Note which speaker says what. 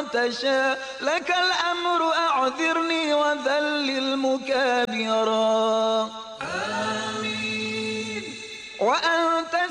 Speaker 1: تشاء لك الأمر أعذرني وذلل مكابرا. آمين. وأن